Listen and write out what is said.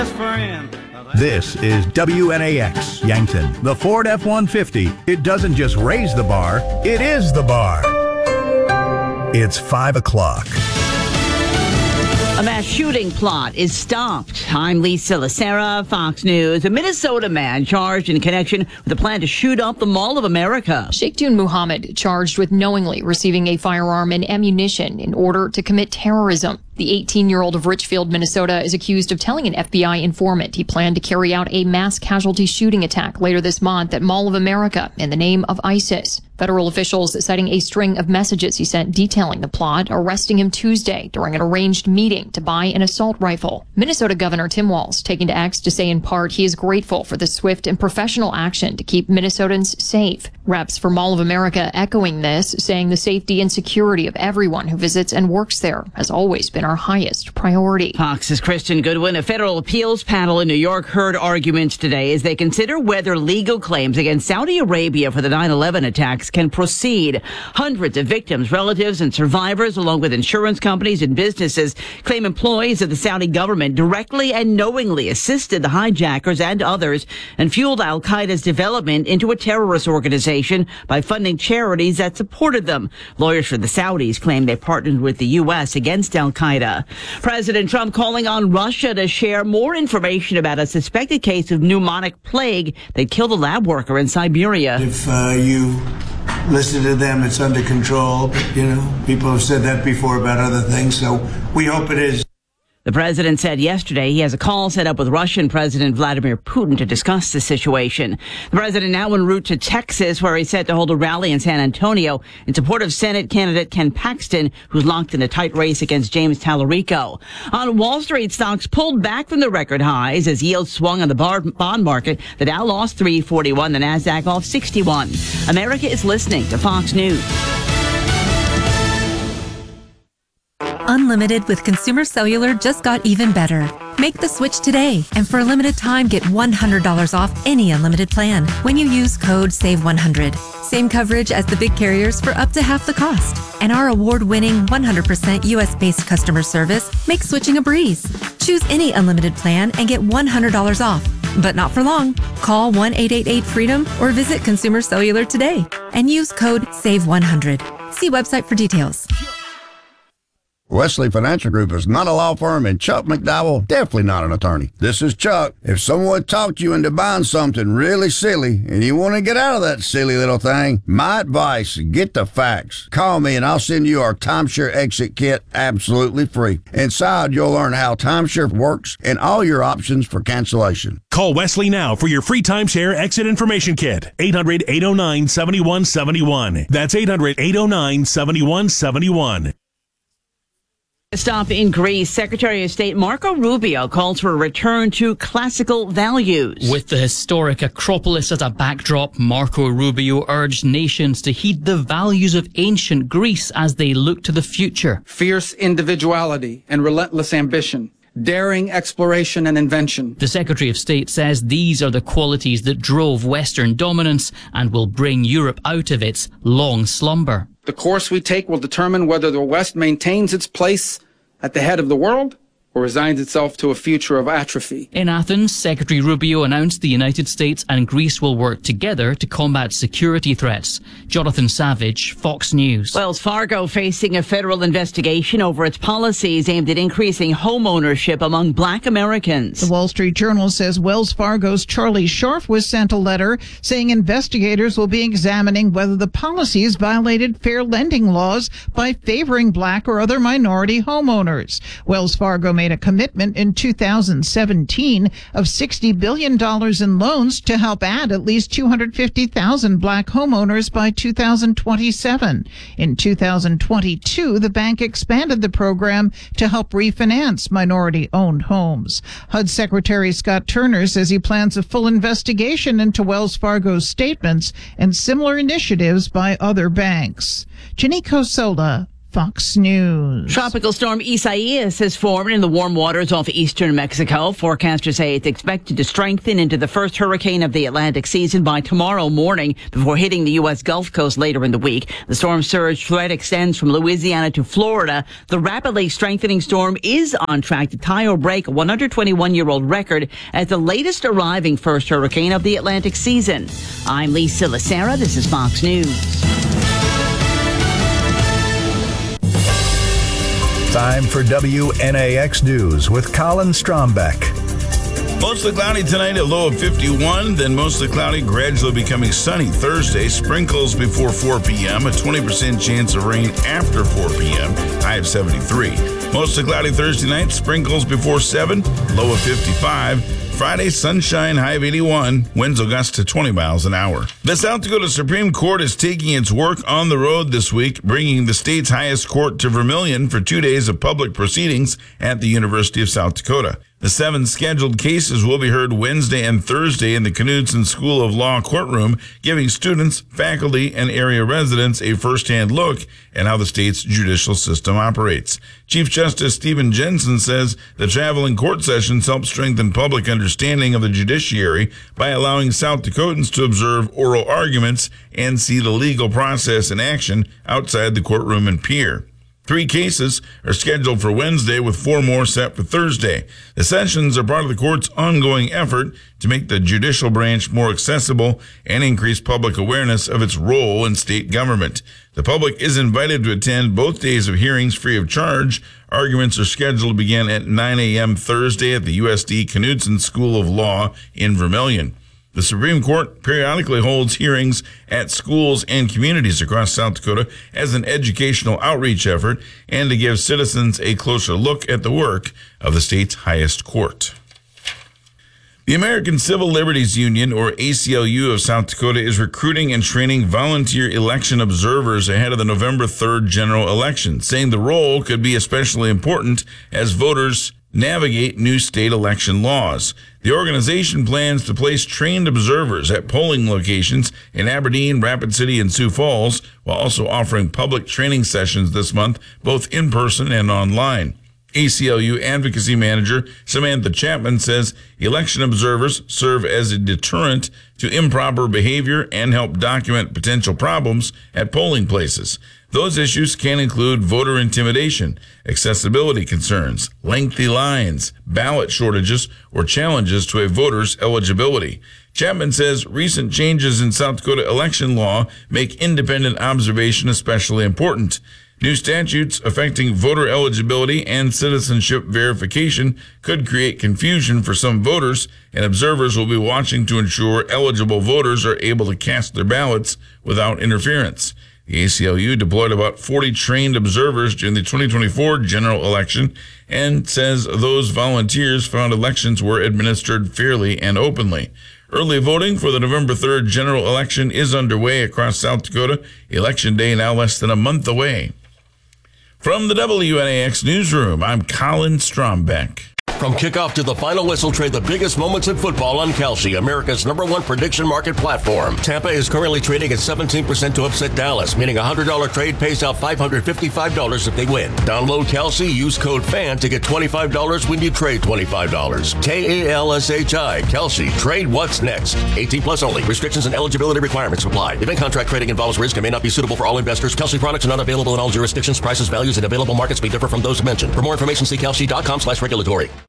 This is WNAX Yankton. The Ford F-150. It doesn't just raise the bar, it is the bar. It's 5 o'clock. A mass shooting plot is stopped. I'm Lisa Lacera, Fox News. A Minnesota man charged in connection with a plan to shoot up the Mall of America. Sheikhdun Muhammad charged with knowingly receiving a firearm and ammunition in order to commit terrorism. The 18-year-old of Richfield, Minnesota, is accused of telling an FBI informant he planned to carry out a mass casualty shooting attack later this month at Mall of America in the name of ISIS. Federal officials citing a string of messages he sent detailing the plot, arresting him Tuesday during an arranged meeting to buy an assault rifle. Minnesota Governor Tim Walz taking to X to say in part he is grateful for the swift and professional action to keep Minnesotans safe. Reps for Mall of America echoing this, saying the safety and security of everyone who visits and works there has always been our highest priority. Fox's Kristen Goodwin. A federal appeals panel in New York heard arguments today as they consider whether legal claims against Saudi Arabia for the 9/11 attacks can proceed. Hundreds of victims, relatives, and survivors, along with insurance companies and businesses, claim employees of the Saudi government directly and knowingly assisted the hijackers and others and fueled al-Qaeda's development into a terrorist organization by funding charities that supported them. Lawyers for the Saudis claim they partnered with the U.S. against al-Qaeda. President Trump calling on Russia to share more information about a suspected case of pneumonic plague that killed a lab worker in Siberia. If you listen to them, it's under control. You know, people have said that before about other things, so we hope it is. The president said yesterday he has a call set up with Russian President Vladimir Putin to discuss the situation. The president now en route to Texas, where he's set to hold a rally in San Antonio in support of Senate candidate Ken Paxton, who's locked in a tight race against James Tallarico. On Wall Street, stocks pulled back from the record highs as yields swung on the bond market. The Dow lost 341, the Nasdaq off 61. America is listening to Fox News. Unlimited with Consumer Cellular just got even better. Make the switch today, and for a limited time, get $100 off any unlimited plan when you use code SAVE100. Same coverage as the big carriers for up to half the cost. And our award-winning 100% U.S.-based customer service makes switching a breeze. Choose any unlimited plan and get $100 off. But not for long. Call 1-888-FREEDOM or visit Consumer Cellular today and use code SAVE100. See website for details. Wesley Financial Group is not a law firm, and Chuck McDowell, definitely not an attorney. This is Chuck. If someone talked you into buying something really silly and you want to get out of that silly little thing, my advice, get the facts. Call me and I'll send you our timeshare exit kit absolutely free. Inside, you'll learn how timeshare works and all your options for cancellation. Call Wesley now for your free timeshare exit information kit. 800-809-7171. That's 800-809-7171. Stop in Greece. Secretary of State Marco Rubio calls for a return to classical values. With the historic Acropolis as a backdrop, Marco Rubio urged nations to heed the values of ancient Greece as they look to the future. Fierce individuality and relentless ambition. Daring exploration and invention. The Secretary of State says these are the qualities that drove Western dominance and will bring Europe out of its long slumber. The course we take will determine whether the West maintains its place at the head of the world or resigns itself to a future of atrophy. In Athens, Secretary Rubio announced the United States and Greece will work together to combat security threats. Jonathan Savage, Fox News. Wells Fargo facing a federal investigation over its policies aimed at increasing home ownership among Black Americans. The Wall Street Journal says Wells Fargo's Charlie Scharf was sent a letter saying investigators will be examining whether the policies violated fair lending laws by favoring Black or other minority homeowners. Wells Fargo made a commitment in 2017 of $60 billion in loans to help add at least 250,000 Black homeowners by 2027. In 2022, the bank expanded the program to help refinance minority-owned homes. HUD Secretary Scott Turner says he plans a full investigation into Wells Fargo's statements and similar initiatives by other banks. Janiko Sola, Fox News. Tropical storm Isaias has formed in the warm waters off eastern Mexico. Forecasters say it's expected to strengthen into the first hurricane of the Atlantic season by tomorrow morning before hitting the U.S. Gulf Coast later in the week. The storm surge threat extends from Louisiana to Florida. The rapidly strengthening storm is on track to tie or break a 121-year-old record as the latest arriving first hurricane of the Atlantic season. I'm Lisa Lacera. This is Fox News. Time for WNAX News with Colin Strombeck. Mostly cloudy tonight, a low of 51, then mostly cloudy, gradually becoming sunny Thursday. Sprinkles before 4 p.m., a 20% chance of rain after 4 p.m., high of 73. Mostly cloudy Thursday night, sprinkles before 7, low of 55. Friday, sunshine, high of 81, winds will gust to 20 miles an hour. The South Dakota Supreme Court is taking its work on the road this week, bringing the state's highest court to Vermilion for 2 days of public proceedings at the University of South Dakota. The 7 scheduled cases will be heard Wednesday and Thursday in the Knudsen School of Law courtroom, giving students, faculty, and area residents a first-hand look at how the state's judicial system operates. Chief Justice Stephen Jensen says the traveling court sessions help strengthen public understanding of the judiciary by allowing South Dakotans to observe oral arguments and see the legal process in action outside the courtroom and pier. 3 cases are scheduled for Wednesday, with 4 more set for Thursday. The sessions are part of the court's ongoing effort to make the judicial branch more accessible and increase public awareness of its role in state government. The public is invited to attend both days of hearings free of charge. Arguments are scheduled to begin at 9 a.m. Thursday at the USD Knudsen School of Law in Vermilion. The Supreme Court periodically holds hearings at schools and communities across South Dakota as an educational outreach effort and to give citizens a closer look at the work of the state's highest court. The American Civil Liberties Union, or ACLU of South Dakota, is recruiting and training volunteer election observers ahead of the November 3rd general election, saying the role could be especially important as voters navigate new state election laws. The organization plans to place trained observers at polling locations in Aberdeen, Rapid City, and Sioux Falls, while also offering public training sessions this month, both in person and online. ACLU Advocacy Manager Samantha Chapman says election observers serve as a deterrent to improper behavior and help document potential problems at polling places. Those issues can include voter intimidation, accessibility concerns, lengthy lines, ballot shortages, or challenges to a voter's eligibility. Chapman says recent changes in South Dakota election law make independent observation especially important. New statutes affecting voter eligibility and citizenship verification could create confusion for some voters, and observers will be watching to ensure eligible voters are able to cast their ballots without interference. The ACLU deployed about 40 trained observers during the 2024 general election and says those volunteers found elections were administered fairly and openly. Early voting for the November 3rd general election is underway across South Dakota. Election day now less than a month away. From the WNAX Newsroom, I'm Colin Strombeck. From kickoff to the final whistle, trade the biggest moments in football on Kalshi, America's #1 prediction market platform. Tampa is currently trading at 17% to upset Dallas, meaning a $100 trade pays out $555 if they win. Download Kalshi, use code FAN to get $25 when you trade $25. KALSHI, Kalshi, trade what's next. 18 plus only. Restrictions and eligibility requirements apply. Event contract trading involves risk and may not be suitable for all investors. Kalshi products are not available in all jurisdictions. Prices, values, and available markets may differ from those mentioned. For more information, see kalshi.com/regulatory.